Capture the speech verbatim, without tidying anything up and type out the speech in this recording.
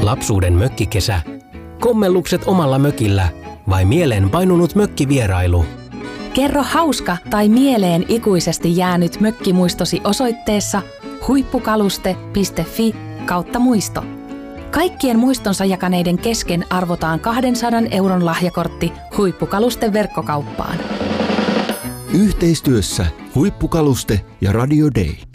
Lapsuuden mökkikesä, kommellukset omalla mökillä vai mieleen painunut mökkivierailu? Kerro hauska tai mieleen ikuisesti jäänyt mökkimuistosi osoitteessa huippukaluste piste fi kautta muisto. Kaikkien muistonsa jakaneiden kesken arvotaan kahdensadan euron lahjakortti Huippukaluste verkkokauppaan. Yhteistyössä Huippukaluste ja Radio Day.